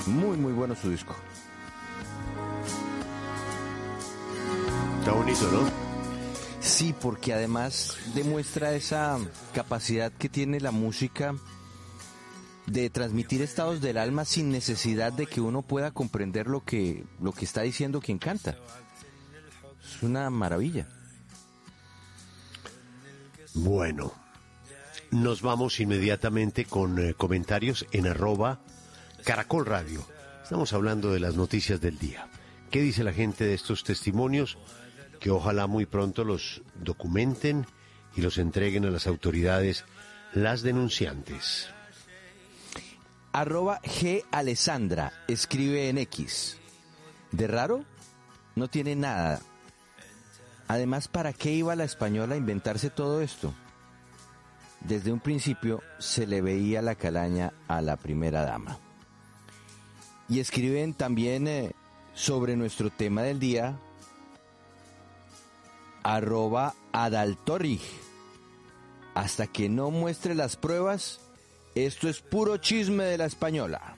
Muy, muy bueno su disco. Está bonito, ¿no? Sí, porque además demuestra esa capacidad que tiene la música de transmitir estados del alma sin necesidad de que uno pueda comprender lo que está diciendo quien canta. Es una maravilla. Bueno, nos vamos inmediatamente con comentarios en @Caracol Radio. Estamos hablando de las noticias del día. ¿Qué dice la gente de estos testimonios? Que ojalá muy pronto los documenten y los entreguen a las autoridades, las denunciantes. @G_Alessandra escribe en X. De raro, no tiene nada. Además, ¿para qué iba la española a inventarse todo esto? Desde un principio se le veía la calaña a la primera dama. Y escriben también sobre nuestro tema del día, @Adaltorrig. Hasta que no muestre las pruebas, esto es puro chisme de la española.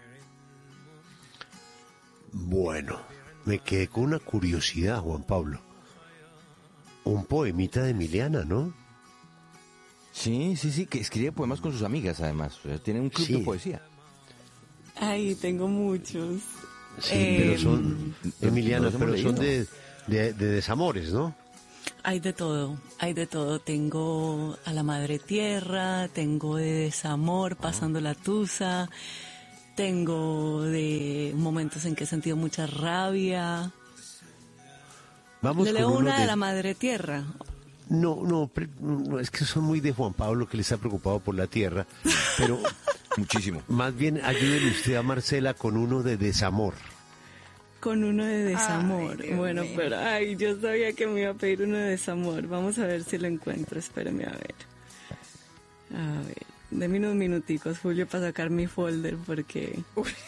Bueno, me quedé con una curiosidad, Juan Pablo. Un poemita de Emiliana, ¿no? Sí, que escribe poemas con sus amigas, además. O sea, tiene un club de poesía. Ay, tengo muchos. Sí, pero son, Emiliana, pero son de desamores, ¿no? Hay de todo. Tengo a la madre tierra, tengo de desamor, pasando la tusa, tengo de momentos en que he sentido mucha rabia. Vamos ¿Le con leo uno una de la madre tierra? No, es que son muy de Juan Pablo, que le está preocupado por la tierra, pero muchísimo. Más bien ayúdele usted a Marcela con uno de desamor. Con uno de desamor. Ay, bueno, pero yo sabía que me iba a pedir uno de desamor. Vamos a ver si lo encuentro. Espérame a ver. Deme unos minuticos, Julio, para sacar mi folder porque...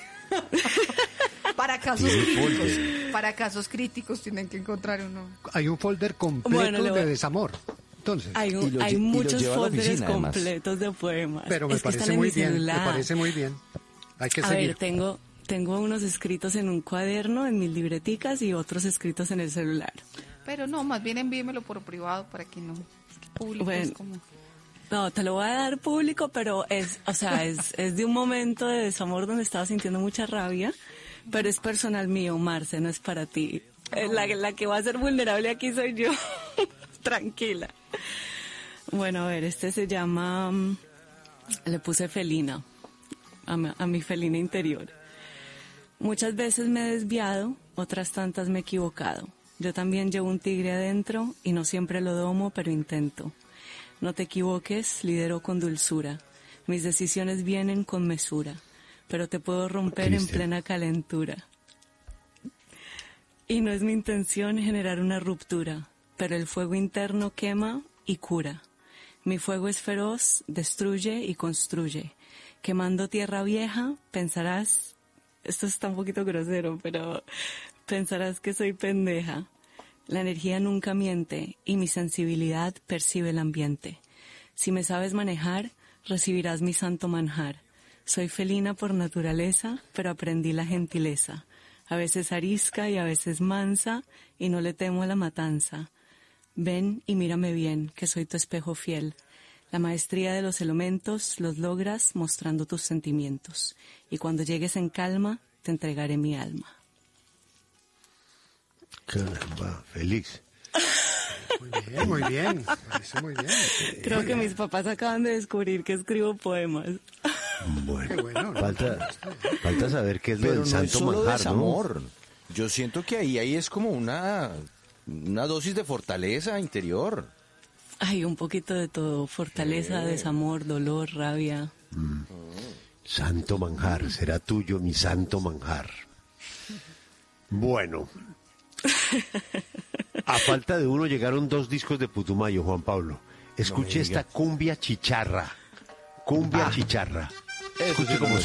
Para casos críticos tienen que encontrar uno. Hay un folder completo de desamor. Entonces, hay muchos folders completos de poemas. Pero me parece muy bien. Hay que seguir. A ver, tengo unos escritos en un cuaderno, en mis libreticas, y otros escritos en el celular. Pero no, más bien envíemelo por privado para que no... Público es como... No, te lo voy a dar público, pero es de un momento de desamor donde estaba sintiendo mucha rabia, pero es personal mío, Marce, no es para ti. La que va a ser vulnerable aquí soy yo. Tranquila. Bueno, a ver, este se llama... Le puse felina, a mi felina interior. Muchas veces me he desviado, otras tantas me he equivocado. Yo también llevo un tigre adentro y no siempre lo domo, pero intento. No te equivoques, lidero con dulzura. Mis decisiones vienen con mesura, pero te puedo romper en plena calentura. Y no es mi intención generar una ruptura, pero el fuego interno quema y cura. Mi fuego es feroz, destruye y construye. Quemando tierra vieja, pensarás, esto está un poquito grosero, pero pensarás que soy pendeja. La energía nunca miente y mi sensibilidad percibe el ambiente. Si me sabes manejar, recibirás mi santo manjar. Soy felina por naturaleza, pero aprendí la gentileza. A veces arisca y a veces mansa, y no le temo a la matanza. Ven y mírame bien, que soy tu espejo fiel. La maestría de los elementos los logras mostrando tus sentimientos. Y cuando llegues en calma, te entregaré mi alma. Caramba, Félix. Muy bien, parece muy bien. Creo que mis papás acaban de descubrir que escribo poemas. Bueno, falta saber qué es lo del santo manjar, desamor, ¿no? Yo siento que ahí es como una dosis de fortaleza interior. Hay un poquito de todo, fortaleza, desamor, dolor, rabia. Santo manjar, será tuyo mi santo manjar. Bueno, a falta de uno llegaron 2 discos de Putumayo, Juan Pablo. Escuche esta cumbia chicharra. Cumbia chicharra. Escuche cómo